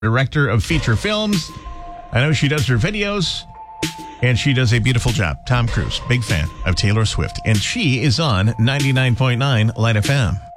director of feature films. I know she does her videos, and she does a beautiful job. Tom Cruise, big fan of Taylor Swift, and she is on 99.9 Light FM.